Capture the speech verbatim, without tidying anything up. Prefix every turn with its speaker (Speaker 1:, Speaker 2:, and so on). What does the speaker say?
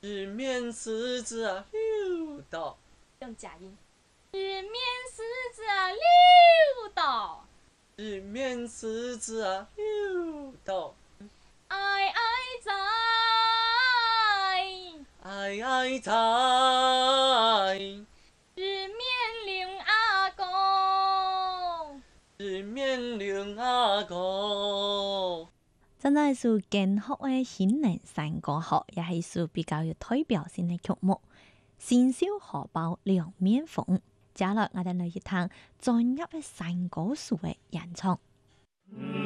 Speaker 1: 日面狮子啊溜到，
Speaker 2: 用假音。日面狮子啊溜到，
Speaker 1: 日面狮子啊溜到，
Speaker 2: 哀哀哉，
Speaker 1: 哀哀哉，
Speaker 2: 日面靈阿公，
Speaker 1: 日面靈阿公。
Speaker 3: 真係是建學嘅新人山歌曲，也係屬比較有代表性嘅曲目。新秀荷包兩面鳳，接落我哋嚟一趟專業嘅山歌手嘅演唱。